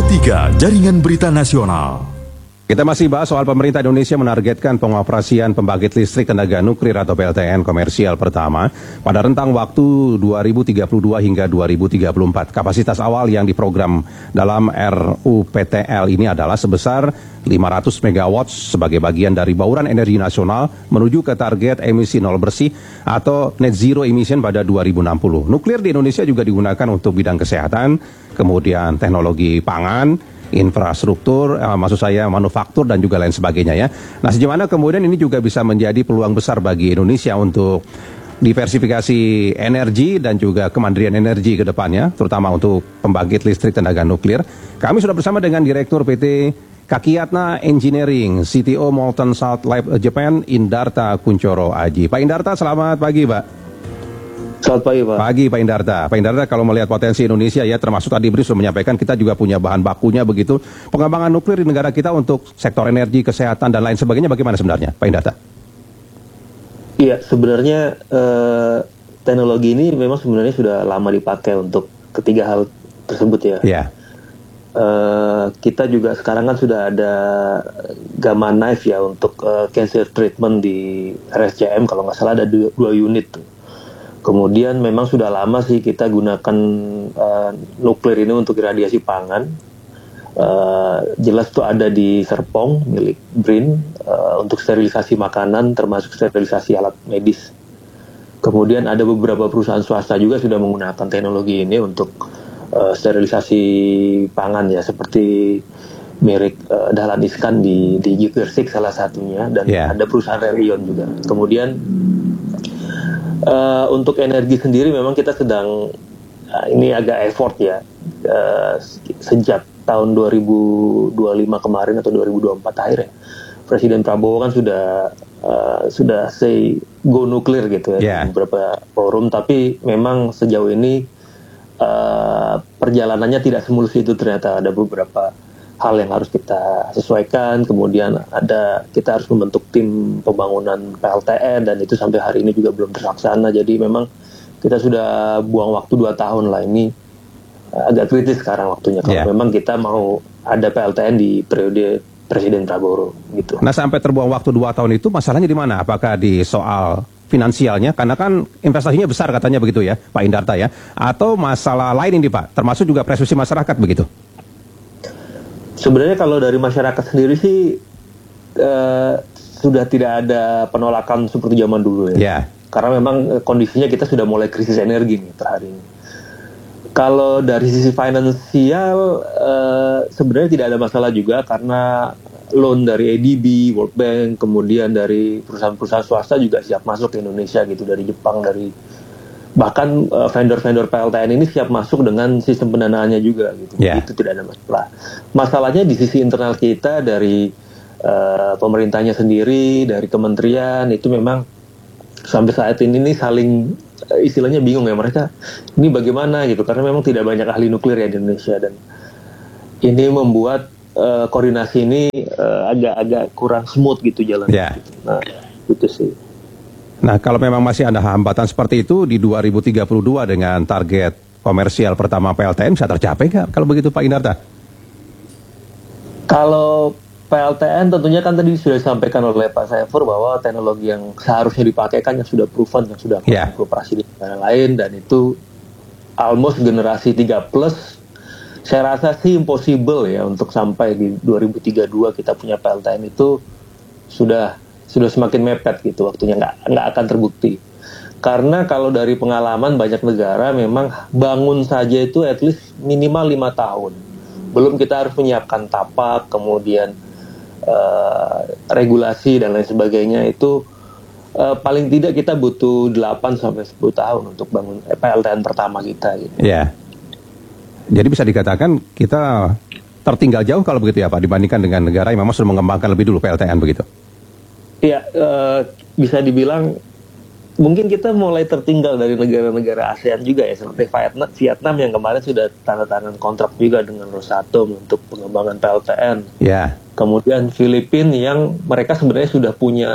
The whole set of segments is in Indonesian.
Pro 3 Jaringan Berita Nasional. Kita masih bahas soal pemerintah Indonesia menargetkan pengoperasian pembangkit listrik tenaga nuklir atau PLTN komersial pertama pada rentang waktu 2032 hingga 2034. Kapasitas awal yang diprogram dalam RUPTL ini adalah sebesar 500 MW sebagai bagian dari bauran energi nasional menuju ke target emisi nol bersih atau net zero emission pada 2060. Nuklir di Indonesia juga digunakan untuk bidang kesehatan, kemudian teknologi pangan, infrastruktur, maksud saya manufaktur dan juga lain sebagainya ya. Nah, sejauh mana kemudian ini juga bisa menjadi peluang besar bagi Indonesia untuk diversifikasi energi dan juga kemandirian energi ke depannya, terutama untuk pembangkit listrik tenaga nuklir. Kami sudah bersama dengan Direktur PT Kakiyatna Engineering, CTO Molten Salt Lab Japan, Indarta Kunchoro Aji. Pak Indarta, selamat pagi, Pak. Selamat pagi, Pak. Pagi, Pak Indarta. Pak Indarta, kalau melihat potensi Indonesia ya, termasuk tadi Bri sudah menyampaikan kita juga punya bahan bakunya begitu. Pengembangan nuklir di negara kita untuk sektor energi, kesehatan, dan lain sebagainya bagaimana sebenarnya, Pak Indarta? Iya, sebenarnya teknologi ini memang sebenarnya sudah lama dipakai untuk ketiga hal tersebut ya. Iya. Kita juga sekarang kan sudah ada gamma knife ya untuk cancer treatment di RSCM, kalau nggak salah ada dua unit tuh. Kemudian memang sudah lama sih kita gunakan nuklir ini untuk iradiasi pangan. Jelas tuh ada di Serpong milik BRIN untuk sterilisasi makanan termasuk sterilisasi alat medis. Kemudian ada beberapa perusahaan swasta juga sudah menggunakan teknologi ini untuk sterilisasi pangan ya, seperti merek Dahlan Iskan di Gersik salah satunya, dan ada perusahaan Relion juga. Kemudian untuk energi sendiri memang kita sedang ini agak effort ya, sejak tahun 2025 kemarin atau 2024 akhir ya, Presiden Prabowo kan sudah say go nuklir gitu ya di beberapa forum, tapi memang sejauh ini perjalanannya tidak semulus itu. Ternyata ada beberapa hal yang harus kita sesuaikan, kemudian kita harus membentuk tim pembangunan PLTN, dan itu sampai hari ini juga belum terlaksana. Jadi memang kita sudah buang waktu 2 tahun lah, ini agak kritis sekarang waktunya kalau memang kita mau ada PLTN di periode Presiden Prabowo gitu. Nah, sampai terbuang waktu 2 tahun itu masalahnya di mana? Apakah di soal finansialnya, karena kan investasinya besar katanya begitu ya Pak Indarta ya, atau masalah lain ini Pak, termasuk juga persepsi masyarakat begitu? Sebenarnya kalau dari masyarakat sendiri sih sudah tidak ada penolakan seperti zaman dulu ya. Karena memang kondisinya kita sudah mulai krisis energi nih per hari ini. Kalau dari sisi finansial sebenarnya tidak ada masalah juga, karena loan dari ADB, World Bank, kemudian dari perusahaan-perusahaan swasta juga siap masuk ke Indonesia gitu, dari Jepang, bahkan vendor-vendor PLTN ini siap masuk dengan sistem pendanaannya juga gitu. Itu tidak ada masalah. Masalahnya di sisi internal kita, dari pemerintahnya sendiri, dari kementerian, itu memang sampai saat ini saling istilahnya bingung ya, mereka ini bagaimana gitu, karena memang tidak banyak ahli nuklir ya di Indonesia, dan ini membuat koordinasi ini agak kurang smooth gitu jalan. Gitu. Nah, itu sih. Nah, kalau memang masih ada hambatan seperti itu di 2032 dengan target komersial pertama PLTN bisa tercapai nggak kalau begitu Pak Indarta? Kalau PLTN tentunya kan tadi sudah disampaikan oleh Pak Saifur bahwa teknologi yang seharusnya dipakai kan yang sudah proven, yang sudah beroperasi di negara lain, dan itu almost generasi 3+. Saya rasa sih impossible ya untuk sampai di 2032 kita punya PLTN itu sudah semakin mepet gitu waktunya, nggak akan terbukti. Karena kalau dari pengalaman banyak negara memang bangun saja itu at least minimal 5 tahun. Belum kita harus menyiapkan tapak, kemudian regulasi dan lain sebagainya, itu paling tidak kita butuh 8-10 tahun untuk bangun PLTN pertama kita gitu. Jadi bisa dikatakan kita tertinggal jauh kalau begitu ya Pak, dibandingkan dengan negara yang memang sudah mengembangkan lebih dulu PLTN begitu. Iya, bisa dibilang mungkin kita mulai tertinggal dari negara-negara ASEAN juga ya, seperti Vietnam yang kemarin sudah tanda tangan kontrak juga dengan Rosatom untuk pengembangan PLTN. Kemudian Filipina yang mereka sebenarnya sudah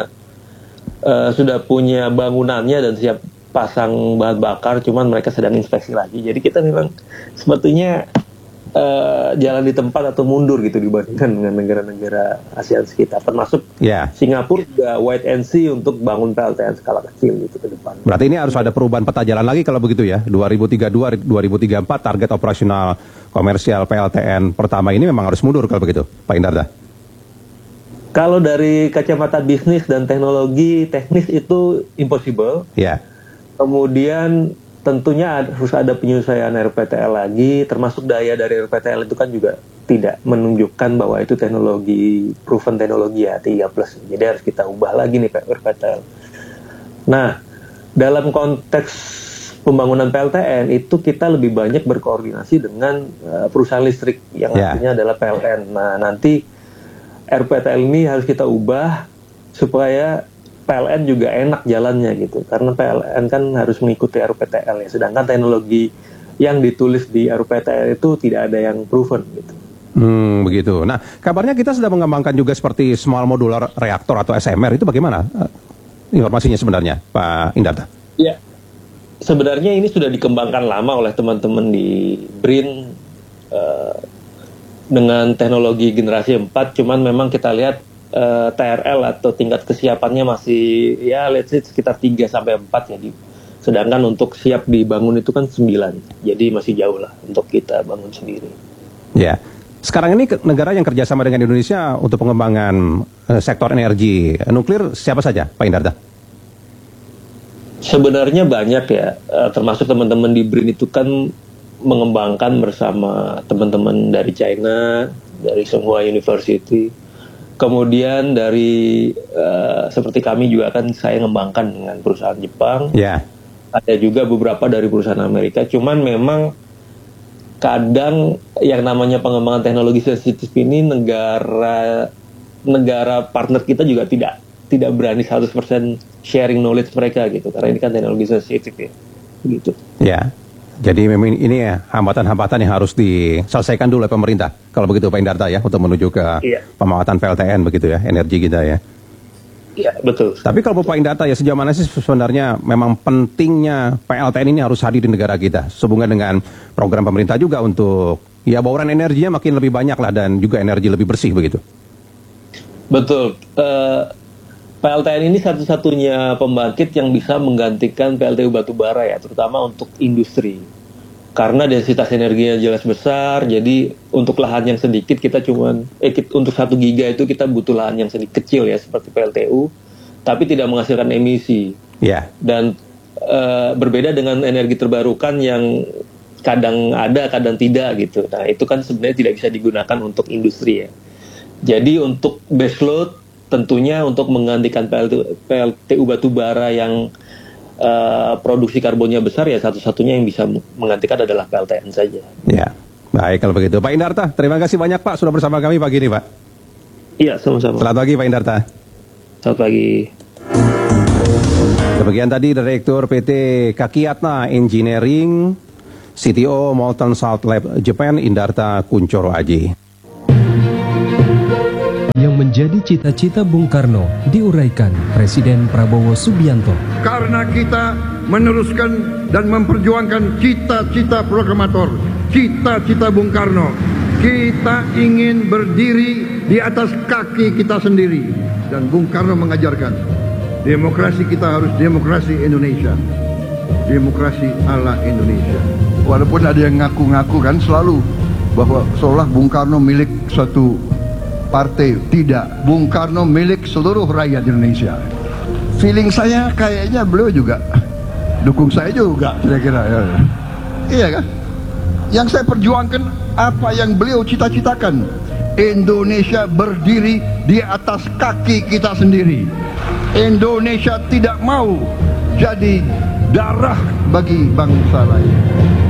punya bangunannya dan siap pasang bahan bakar, cuman mereka sedang inspeksi lagi. Jadi kita memang sebetulnya jalan di tempat atau mundur gitu dibandingkan dengan negara-negara ASEAN sekitar, termasuk Singapura juga wait and see untuk bangun PLTN skala kecil gitu ke depan. Berarti ini harus ada perubahan peta jalan lagi kalau begitu ya. 2032-2034 target operasional komersial PLTN pertama ini memang harus mundur kalau begitu, Pak Indarta. Kalau dari kacamata bisnis dan teknologi teknis itu impossible. Kemudian tentunya harus ada penyelesaian RPTL lagi, termasuk daya dari RPTL itu kan juga tidak menunjukkan bahwa itu teknologi, proven teknologi ya, 3+. Jadi harus kita ubah lagi nih RPTL. Nah, dalam konteks pembangunan PLTN itu kita lebih banyak berkoordinasi dengan perusahaan listrik yang artinya adalah PLN. Nah, nanti RPTL ini harus kita ubah supaya PLN juga enak jalannya gitu, karena PLN kan harus mengikuti RPTL ya, sedangkan teknologi yang ditulis di RPTL itu tidak ada yang proven gitu. Begitu. Nah, kabarnya kita sedang mengembangkan juga seperti small modular reaktor atau SMR, itu bagaimana informasinya sebenarnya, Pak Indarta? Ya, sebenarnya ini sudah dikembangkan lama oleh teman-teman di BRIN dengan teknologi generasi 4, cuman memang kita lihat TRL atau tingkat kesiapannya masih ya let's say sekitar 3-4 ya. Sedangkan untuk siap dibangun itu kan 9. Jadi masih jauh lah untuk kita bangun sendiri. Ya. Sekarang ini negara yang kerjasama dengan Indonesia untuk pengembangan sektor energi nuklir siapa saja, Pak Indarta? Sebenarnya banyak ya, termasuk teman-teman di BRIN itu kan mengembangkan bersama teman-teman dari China, dari semua university. Kemudian dari seperti kami juga kan saya ngembangkan dengan perusahaan Jepang. Ada juga beberapa dari perusahaan Amerika. Cuman memang kadang yang namanya pengembangan teknologi sensitif ini negara partner kita juga tidak berani 100% sharing knowledge mereka gitu. Karena ini kan teknologi sensitif ya. Gitu. Jadi memang ini ya hambatan-hambatan yang harus diselesaikan dulu oleh pemerintah. Kalau begitu Pak Indarta ya, untuk menuju ke pemanfaatan PLTN begitu ya, energi kita ya. Iya, betul. Tapi kalau Pak Indarta ya, sejauh mana sih sebenarnya memang pentingnya PLTN ini harus hadir di negara kita, sehubungan dengan program pemerintah juga untuk ya bauran energinya makin lebih banyak lah dan juga energi lebih bersih begitu. Betul. PLTN ini satu-satunya pembangkit yang bisa menggantikan PLTU batubara ya, terutama untuk industri. Karena densitas energinya jelas besar, jadi untuk lahan yang sedikit kita untuk 1 giga itu kita butuh lahan yang sedikit kecil ya, seperti PLTU, tapi tidak menghasilkan emisi. Dan berbeda dengan energi terbarukan yang kadang ada, kadang tidak gitu. Nah, itu kan sebenarnya tidak bisa digunakan untuk industri ya. Jadi untuk baseload tentunya untuk menggantikan PLTU batubara yang produksi karbonnya besar ya, satu-satunya yang bisa menggantikan adalah PLTN saja. Ya, baik kalau begitu. Pak Indarta, terima kasih banyak Pak sudah bersama kami pagi ini Pak. Iya, sama-sama. Selamat pagi Pak Indarta. Selamat pagi. Demikian tadi Direktur PT Kakiatna Engineering, CTO Molten Salt Lab Japan, Indarta Kunchoro Aji. Yang menjadi cita-cita Bung Karno diuraikan Presiden Prabowo Subianto. Karena kita meneruskan dan memperjuangkan cita-cita proklamator, cita-cita Bung Karno. Kita ingin berdiri di atas kaki kita sendiri. Dan Bung Karno mengajarkan, demokrasi kita harus demokrasi Indonesia. Demokrasi ala Indonesia. Walaupun ada yang ngaku-ngaku kan selalu bahwa seolah Bung Karno milik suatu partai, tidak. Bung Karno milik seluruh rakyat Indonesia. Feeling saya kayaknya beliau juga dukung saya juga, kira-kira ya. Iya kan? Yang saya perjuangkan apa yang beliau cita-citakan. Indonesia berdiri di atas kaki kita sendiri. Indonesia tidak mau jadi darah bagi bangsa lain.